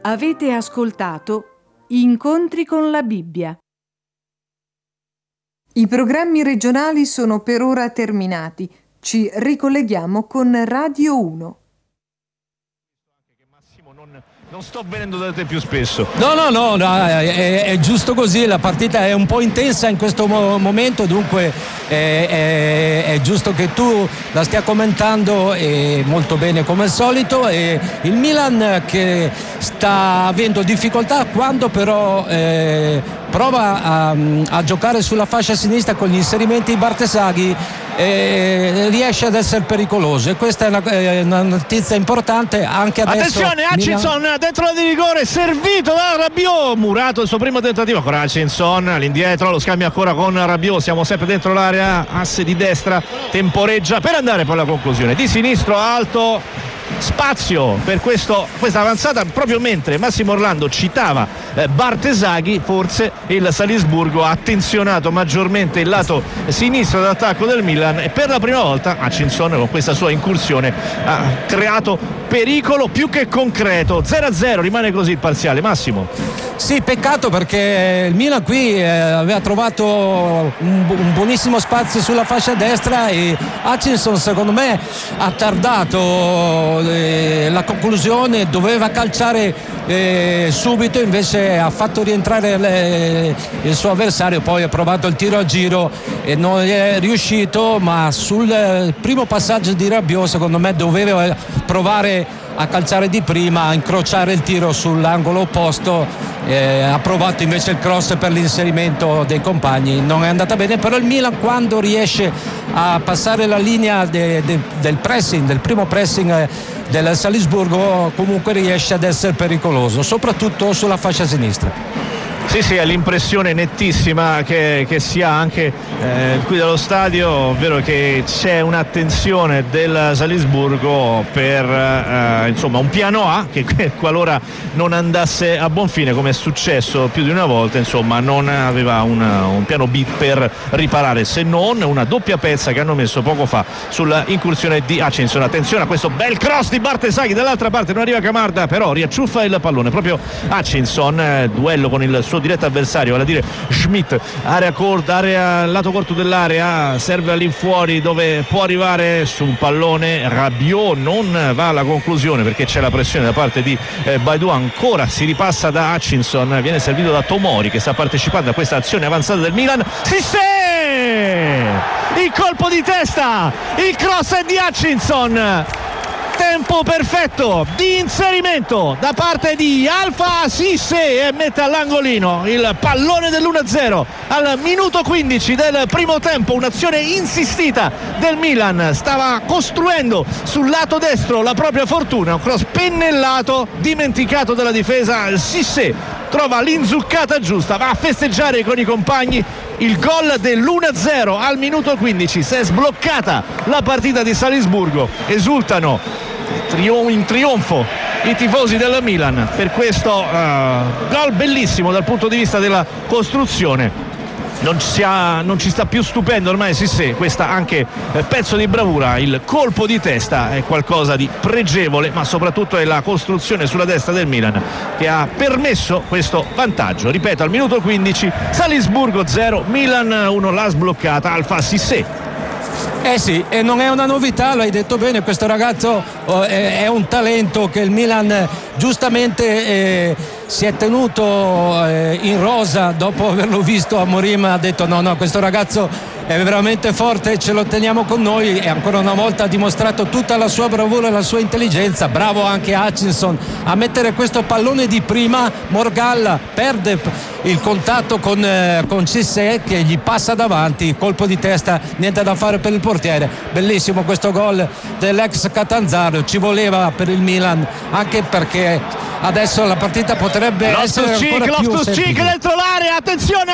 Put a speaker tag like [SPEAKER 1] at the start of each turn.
[SPEAKER 1] Avete ascoltato Incontri con la Bibbia. I programmi regionali sono per ora terminati. Ci ricolleghiamo con Radio 1.
[SPEAKER 2] Non sto venendo da te più spesso.
[SPEAKER 3] No, è giusto così, la partita è un po' intensa in questo momento, dunque è giusto che tu la stia commentando molto bene come al solito. E il Milan che sta avendo difficoltà quando però prova a giocare sulla fascia sinistra con gli inserimenti di Bartesaghi, riesce ad essere pericoloso, e questa è una notizia importante anche adesso.
[SPEAKER 2] Attenzione, Hutchinson dentro la di rigore, servito da Rabiot, murato il suo primo tentativo, ancora Hutchinson all'indietro, lo scambia ancora con Rabiot, siamo sempre dentro l'area, asse di destra, temporeggia per andare poi alla conclusione, di sinistro alto, spazio per questa avanzata, proprio mentre Massimo Orlando citava Bartesaghi. Forse il Salisburgo ha attenzionato maggiormente il lato sinistro d'attacco del Milan, e per la prima volta Hutchinson con questa sua incursione ha creato pericolo più che concreto. 0-0 rimane così il parziale. Massimo?
[SPEAKER 3] Sì, peccato, perché il Milan qui aveva trovato un buonissimo spazio sulla fascia destra, e Hutchinson secondo me ha tardato la conclusione, doveva calciare subito, invece ha fatto rientrare il suo avversario, poi ha provato il tiro a giro e non è riuscito, ma sul primo passaggio di Rabiot secondo me doveva provare a calciare di prima, a incrociare il tiro sull'angolo opposto. Ha provato invece il cross per l'inserimento dei compagni, non è andata bene, però il Milan, quando riesce a passare la linea del pressing, del primo pressing del Salisburgo, comunque riesce ad essere pericoloso, soprattutto sulla fascia sinistra.
[SPEAKER 2] Sì, è l'impressione nettissima che si ha anche qui dallo stadio, ovvero che c'è un'attenzione del Salisburgo per insomma un piano A che qualora non andasse a buon fine, come è successo più di una volta, insomma non aveva un piano B per riparare, se non una doppia pezza che hanno messo poco fa sulla incursione di Hutchinson. Attenzione a questo bel cross di Bartesaghi, dall'altra parte non arriva Camarda, però riacciuffa il pallone proprio Hutchinson, duello con il suo diretto avversario, vale a dire Schmidt, area corta, lato corto dell'area, serve all'infuori dove può arrivare su un pallone. Rabiot non va alla conclusione perché c'è la pressione da parte di Baidou, ancora si ripassa da Hutchinson, viene servito da Tomori che sta partecipando a questa azione avanzata del Milan. Il colpo di testa, il cross è di Hutchinson, tempo perfetto di inserimento da parte di Alpha Cissé e mette all'angolino il pallone dell'1-0 al minuto 15 del primo tempo. Un'azione insistita del Milan, stava costruendo sul lato destro la propria fortuna, un cross pennellato, dimenticato dalla difesa. Cissé trova l'inzuccata giusta, va a festeggiare con i compagni il gol dell'1-0 al minuto 15. Si è sbloccata la partita di Salisburgo, esultano in trionfo i tifosi del Milan per questo gol bellissimo dal punto di vista della costruzione. Non ci sta più stupendo ormai Cissé, questa anche pezzo di bravura, il colpo di testa è qualcosa di pregevole, ma soprattutto è la costruzione sulla destra del Milan che ha permesso questo vantaggio. Ripeto, al minuto 15 Salisburgo 0 Milan 1, l'ha sbloccata Alpha Cissé.
[SPEAKER 3] Sì, e non è una novità, lo hai detto bene, questo ragazzo è un talento che il Milan giustamente si è tenuto in rosa dopo averlo visto a Amorim. Ha detto no, questo ragazzo è veramente forte, ce lo teniamo con noi, e ancora una volta ha dimostrato tutta la sua bravura e la sua intelligenza. Bravo anche Hutchinson a mettere questo pallone di prima. Morgalla perde il contatto con Cissé che gli passa davanti, colpo di testa, niente da fare per il portiere. Bellissimo questo gol dell'ex Catanzaro, ci voleva per il Milan, anche perché adesso la partita potrebbe essere ancora più
[SPEAKER 2] Loftus-Cheek dentro l'area, attenzione